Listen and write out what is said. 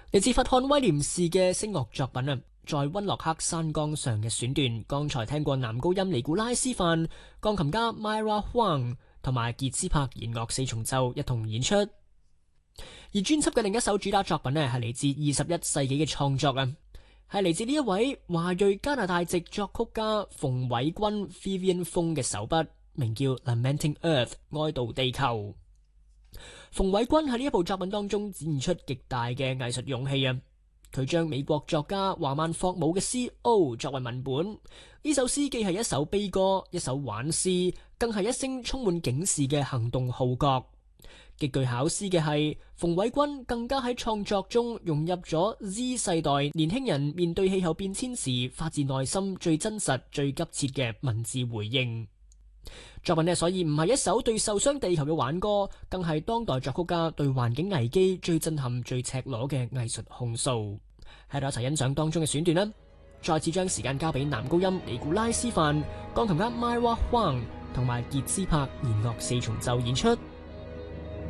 嚟自佛漢威廉士嘅聲樂作品啊，在溫洛克山崗上嘅選段，剛才聽過男高音尼古拉斯範、鋼琴家 Myra Huang 同埋傑斯柏弦樂四重奏一同演出。而專輯嘅另一首主打作品呢，係嚟自21世紀嘅創作啊，係嚟自呢一位華裔加拿大籍作曲家馮偉君 Vivian Fong 嘅手筆，名叫 Lamenting Earth 哀悼地球。馮偉君喺呢一部作品當中展現出極大嘅藝術勇氣啊！佢將美國作家華曼霍姆嘅詩《O》作為文本，呢首詩既係一首悲歌，一首挽詩，更係一聲充滿警示嘅行動號角。極具巧思嘅係，馮偉君更加喺創作中融入咗 Z 世代年輕人面對氣候變遷時發自內心最真實、最急切嘅文字回應。作品呢，所以唔係一首對受傷地球嘅挽歌，更係當代作曲家對環境危機最震撼、最赤裸嘅藝術控訴。喺度一齊欣賞當中嘅選段啦！再次將時間交俾男高音尼古拉斯範、鋼琴家 Myra Huang 同埋傑斯柏弦樂四重奏演出。